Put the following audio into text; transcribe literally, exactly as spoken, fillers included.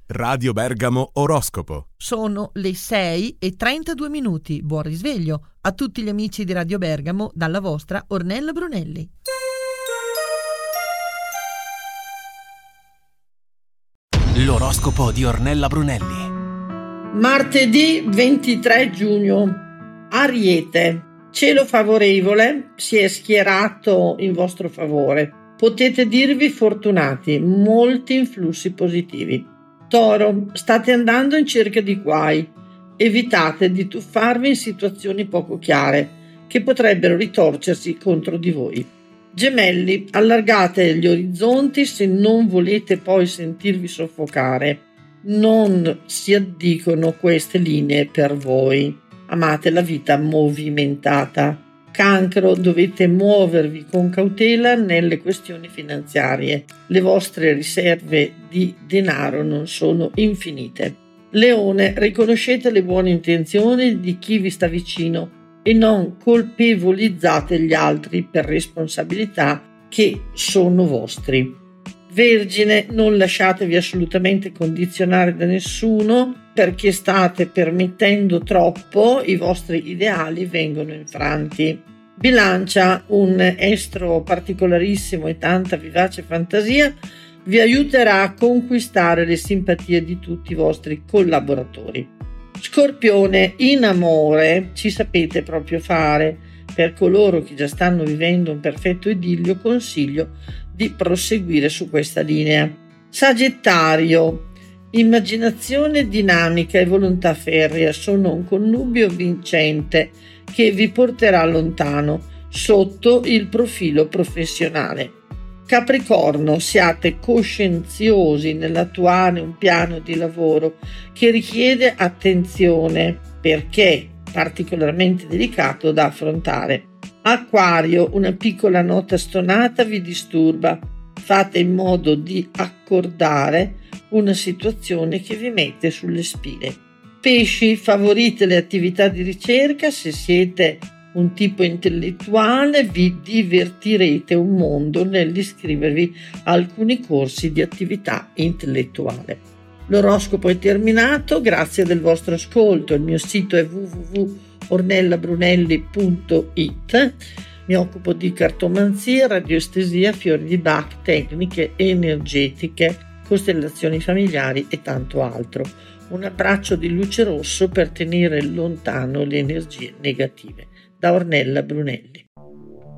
Radio Bergamo Oroscopo. Sono le sei e trentadue minuti. Buon risveglio a tutti gli amici di Radio Bergamo dalla vostra Ornella Brunelli. L'oroscopo di Ornella Brunelli. Martedì ventitré giugno. Ariete. Cielo favorevole, si è schierato in vostro favore. Potete dirvi fortunati, molti influssi positivi. Toro, state andando in cerca di guai. Evitate di tuffarvi in situazioni poco chiare che potrebbero ritorcersi contro di voi. Gemelli, allargate gli orizzonti se non volete poi sentirvi soffocare. Non si addicono queste linee per voi. Amate la vita movimentata. Cancro, dovete muovervi con cautela nelle questioni finanziarie. Le vostre riserve di denaro non sono infinite. Leone, riconoscete le buone intenzioni di chi vi sta vicino e non colpevolizzate gli altri per responsabilità che sono vostri. Vergine, non lasciatevi assolutamente condizionare da nessuno perché state permettendo troppo, i vostri ideali vengono infranti. Bilancia, un estro particolarissimo e tanta vivace fantasia vi aiuterà a conquistare le simpatie di tutti i vostri collaboratori. Scorpione, in amore ci sapete proprio fare. Per coloro che già stanno vivendo un perfetto idillio consiglio di proseguire su questa linea. Sagittario, immaginazione dinamica e volontà ferrea sono un connubio vincente che vi porterà lontano sotto il profilo professionale. Capricorno, siate coscienziosi nell'attuare un piano di lavoro che richiede attenzione perché particolarmente delicato da affrontare. Acquario, una piccola nota stonata vi disturba. Fate in modo di accordare una situazione che vi mette sulle spine. Pesci, favorite le attività di ricerca. Se siete un tipo intellettuale vi divertirete un mondo nell'iscrivervi a alcuni corsi di attività intellettuale. L'oroscopo è terminato, grazie del vostro ascolto. Il mio sito è w w w punto ornella brunelli punto i t. Mi occupo di cartomanzia, radioestesia, fiori di Bach, tecniche energetiche, costellazioni familiari e tanto altro. Un abbraccio di luce rosso per tenere lontano le energie negative. Da Ornella Brunelli.